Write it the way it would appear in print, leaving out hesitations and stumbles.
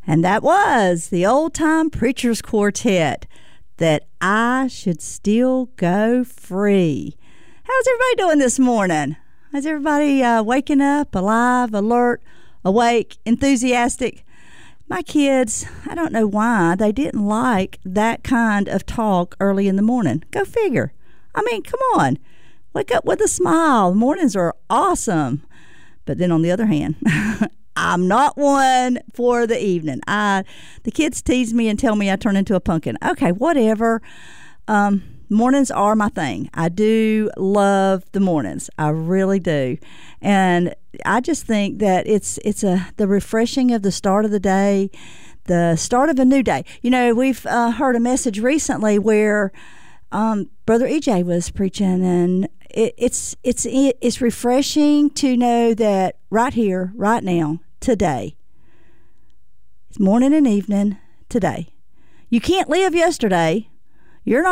And that was the Old Time Preachers Quartet, That I Should Still Go Free. How's everybody doing this morning? Is everybody waking up, alive, alert, awake, enthusiastic? My kids, I don't know why, they didn't like that kind of talk early in the morning. Go figure. I mean, come on. Wake up with a smile. Mornings are awesome. But then on the other hand, I'm not one for the evening. The kids tease me and tell me I turn into a pumpkin. Okay, whatever. Mornings are my thing. I do love the mornings. I really do. And I just think that it's the refreshing of the start of the day, the start of a new day. You know, we've heard a message recently where Brother EJ was preaching, and it's refreshing to know that right here, right now, today, it's morning and evening today. You can't live yesterday. You're not